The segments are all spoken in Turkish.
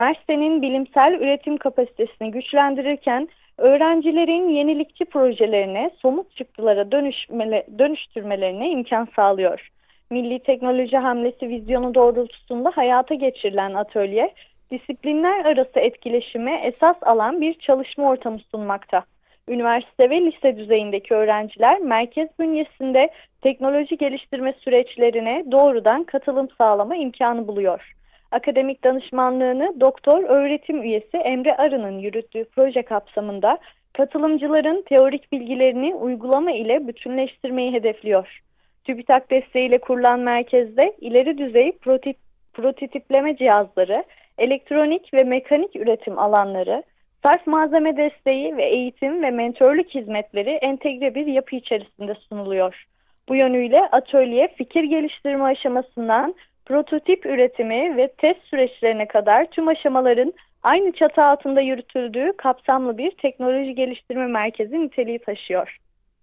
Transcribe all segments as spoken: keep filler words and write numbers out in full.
üniversitenin bilimsel üretim kapasitesini güçlendirirken öğrencilerin yenilikçi projelerine, somut çıktılara dönüşmele, dönüştürmelerine imkan sağlıyor. Milli Teknoloji Hamlesi vizyonu doğrultusunda hayata geçirilen atölye, disiplinler arası etkileşime esas alan bir çalışma ortamı sunmakta. Üniversite ve lise düzeyindeki öğrenciler merkez bünyesinde teknoloji geliştirme süreçlerine doğrudan katılım sağlama imkanı buluyor. Akademik danışmanlığını doktor öğretim üyesi Emre Arı'nın yürüttüğü proje kapsamında katılımcıların teorik bilgilerini uygulama ile bütünleştirmeyi hedefliyor. TÜBİTAK desteğiyle kurulan merkezde ileri düzey prototip, prototipleme cihazları, elektronik ve mekanik üretim alanları, sarf malzeme desteği ve eğitim ve mentörlük hizmetleri entegre bir yapı içerisinde sunuluyor. Bu yönüyle atölye fikir geliştirme aşamasından prototip üretimi ve test süreçlerine kadar tüm aşamaların aynı çatı altında yürütüldüğü kapsamlı bir teknoloji geliştirme merkezi niteliği taşıyor.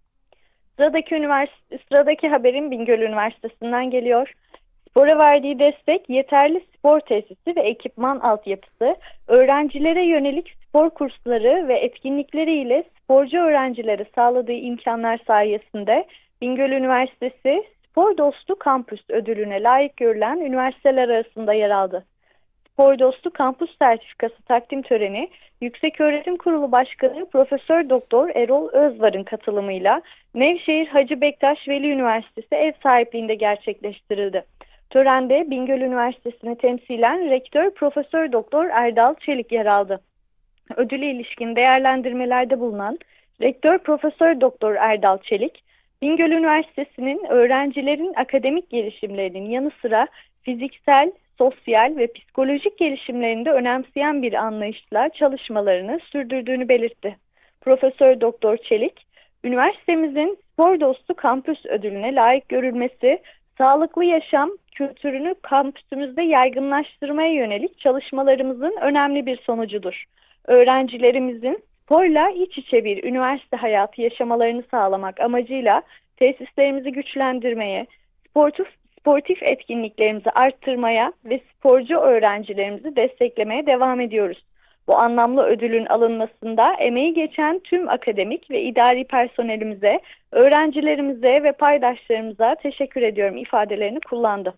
Sıradaki, üniversite, sıradaki haberim Bingöl Üniversitesi'nden geliyor. Spora verdiği destek, yeterli spor tesisi ve ekipman altyapısı, öğrencilere yönelik spor kursları ve etkinlikleriyle sporcu öğrencilere sağladığı imkanlar sayesinde Bingöl Üniversitesi Spor Dostu Kampüs ödülüne layık görülen üniversiteler arasında yer aldı. Spor Dostu Kampüs sertifikası takdim töreni Yükseköğretim Kurulu Başkanı Profesör Doktor Erol Özvar'ın katılımıyla Nevşehir Hacı Bektaş Veli Üniversitesi ev sahipliğinde gerçekleştirildi. Törende Bingöl Üniversitesi'ni temsilen Rektör Profesör Doktor Erdal Çelik yer aldı. Ödüle ilişkin değerlendirmelerde bulunan Rektör Profesör Doktor Erdal Çelik, Bingöl Üniversitesi'nin öğrencilerin akademik gelişimlerinin yanı sıra fiziksel, sosyal ve psikolojik gelişimlerini de önemseyen bir anlayışla çalışmalarını sürdürdüğünü belirtti. Profesör Doktor Çelik, üniversitemizin Spor Dostu Kampüs ödülüne layık görülmesi, sağlıklı yaşam kültürünü kampüsümüzde yaygınlaştırmaya yönelik çalışmalarımızın önemli bir sonucudur. Öğrencilerimizin sporla iç içe bir üniversite hayatı yaşamalarını sağlamak amacıyla tesislerimizi güçlendirmeye, sportif, sportif etkinliklerimizi arttırmaya ve sporcu öğrencilerimizi desteklemeye devam ediyoruz. Bu anlamlı ödülün alınmasında emeği geçen tüm akademik ve idari personelimize, öğrencilerimize ve paydaşlarımıza teşekkür ediyorum ifadelerini kullandı.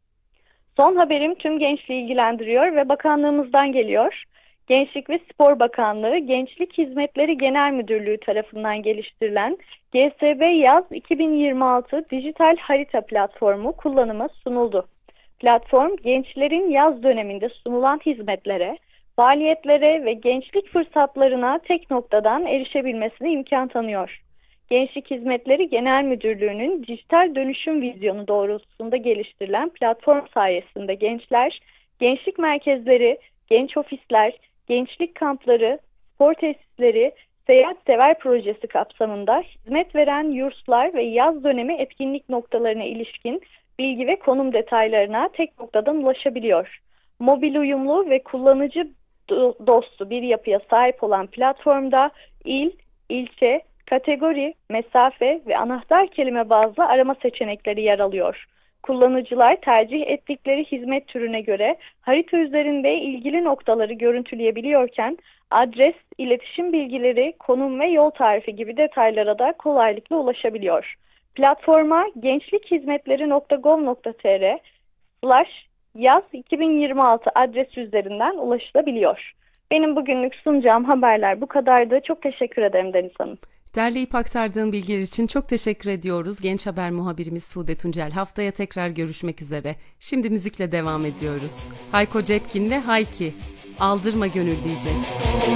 Son haberim tüm gençliği ilgilendiriyor ve bakanlığımızdan geliyor. Gençlik ve Spor Bakanlığı Gençlik Hizmetleri Genel Müdürlüğü tarafından geliştirilen G S B Yaz iki bin yirmi altı dijital harita platformu kullanıma sunuldu. Platform gençlerin yaz döneminde sunulan hizmetlere, faaliyetlere ve gençlik fırsatlarına tek noktadan erişebilmesine imkan tanıyor. Gençlik Hizmetleri Genel Müdürlüğü'nün dijital dönüşüm vizyonu doğrultusunda geliştirilen platform sayesinde gençler, gençlik merkezleri, genç ofisler, gençlik kampları, spor tesisleri, seyahatsever projesi kapsamında hizmet veren yurtlar ve yaz dönemi etkinlik noktalarına ilişkin bilgi ve konum detaylarına tek noktadan ulaşabiliyor. Mobil uyumlu ve kullanıcı dostu bir yapıya sahip olan platformda il, ilçe, kategori, mesafe ve anahtar kelime bazlı arama seçenekleri yer alıyor. Kullanıcılar tercih ettikleri hizmet türüne göre harita üzerinde ilgili noktaları görüntüleyebiliyorken adres, iletişim bilgileri, konum ve yol tarifi gibi detaylara da kolaylıkla ulaşabiliyor. Platforma gençlikhizmetleri nokta gov nokta tr slash yaz iki bin yirmi altı adresi üzerinden ulaşılabiliyor. Benim bugünlük sunacağım haberler bu kadardı. Çok teşekkür ederim Deniz Hanım. Derleyip aktardığın bilgiler için çok teşekkür ediyoruz. Genç Haber muhabirimiz Sude Tuncel. Haftaya tekrar görüşmek üzere. Şimdi müzikle devam ediyoruz. Hayko Cepkin'le Hayki. Aldırma gönül diyecek.